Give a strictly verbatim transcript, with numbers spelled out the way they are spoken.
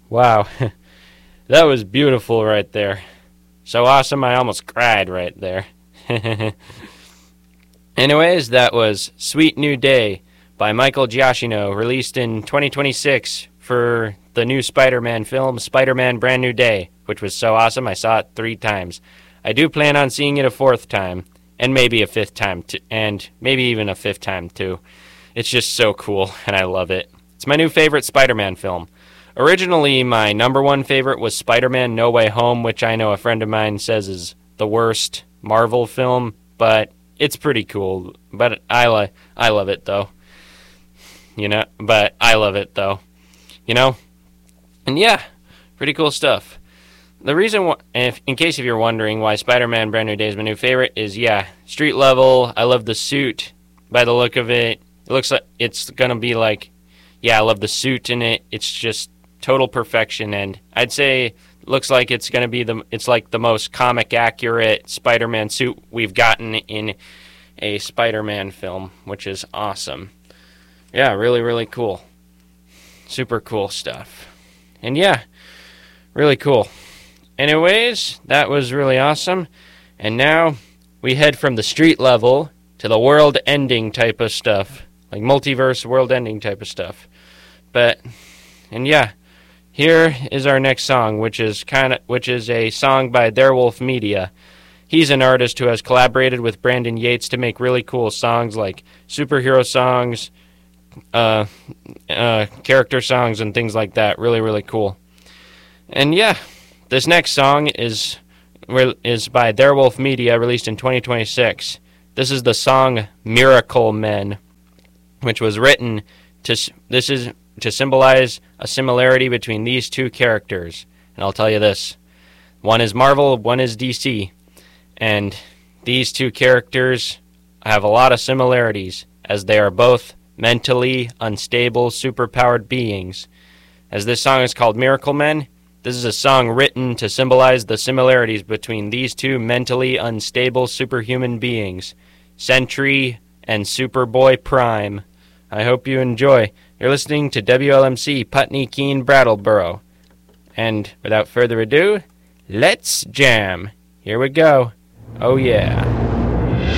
Wow. That was beautiful right there. So awesome, I almost cried right there. Anyways, that was Sweet New Day by Michael Giacchino, released in twenty twenty-six for the new Spider-Man film, Spider-Man Brand New Day, which was so awesome I saw it three times. I do plan on seeing it a fourth time, and maybe a fifth time, t- and maybe even a fifth time too. It's just so cool, and I love it. It's my new favorite Spider-Man film. Originally, my number one favorite was Spider-Man No Way Home, which I know a friend of mine says is the worst Marvel film, but it's pretty cool. But I, li- I love it, though. You know, but I love it, though. You know? And yeah, pretty cool stuff. The reason, wh- if, in case if you're wondering why Spider-Man Brand New Day is my new favorite, is, yeah, street level. I love the suit by the look of it. It looks like it's going to be like, yeah, I love the suit in it. It's just total perfection, and I'd say it looks like it's going to be the, it's like the most comic accurate Spider-Man suit we've gotten in a Spider-Man film, which is awesome. Yeah, really, really cool. Super cool stuff. And yeah, really cool. Anyways, that was really awesome. And now we head from the street level to the world-ending type of stuff. Like multiverse, world-ending type of stuff. But, and yeah, here is our next song, which is kind of, which is a song by Theirwolf Media. He's an artist who has collaborated with Brandon Yates to make really cool songs like superhero songs, uh, uh, character songs, and things like that. Really, really cool. And yeah, this next song is is by Theirwolf Media, released in twenty twenty-six. This is the song "Miracle Men," which was written to. This is. to symbolize a similarity between these two characters. And I'll tell you this. One is Marvel, one is D C. And these two characters have a lot of similarities, as they are both mentally unstable, superpowered beings. As this song is called Miracle Men, this is a song written to symbolize the similarities between these two mentally unstable superhuman beings, Sentry and Superboy Prime. I hope you enjoy. You're listening to W L M C Putney Keene Brattleboro. And without further ado, let's jam. Here we go. Oh yeah.